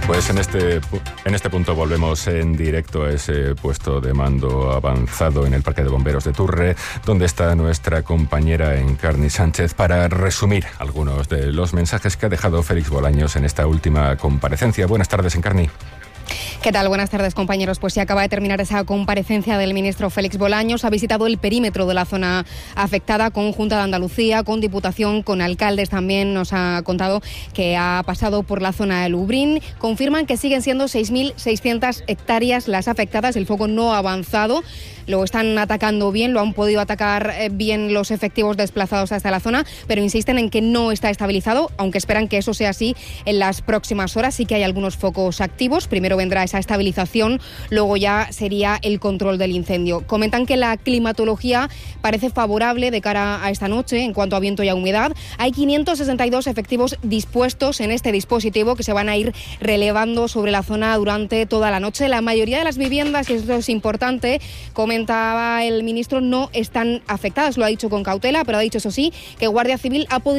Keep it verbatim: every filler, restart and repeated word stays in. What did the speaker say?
Pues en este, en este punto volvemos en directo a ese puesto de mando avanzado en el Parque de Bomberos de Turre, donde está nuestra compañera Encarni Sánchez para resumir algunos de los mensajes que ha dejado Félix Bolaños en esta última comparecencia. Buenas tardes, Encarni. ¿Qué tal? Buenas tardes, compañeros. Pues sí, acaba de terminar esa comparecencia del ministro Félix Bolaños. Ha visitado el perímetro de la zona afectada con Junta de Andalucía, con Diputación, con alcaldes también. Nos ha contado que ha pasado por la zona de Lubrín. Confirman que siguen siendo seis mil seiscientas hectáreas las afectadas. El fuego no ha avanzado. Lo están atacando bien, lo han podido atacar bien los efectivos desplazados hasta la zona, pero insisten en que no está estabilizado, aunque esperan que eso sea así en las próximas horas. Sí que hay algunos focos activos. Primero vendrá esa estabilización, luego ya sería el control del incendio. Comentan que la climatología parece favorable de cara a esta noche en cuanto a viento y a humedad. Hay quinientos sesenta y dos efectivos dispuestos en este dispositivo que se van a ir relevando sobre la zona durante toda la noche. La mayoría de las viviendas, y esto es importante, comentaba el ministro, no están afectadas. Lo ha dicho con cautela, pero ha dicho, eso sí, que Guardia Civil ha podido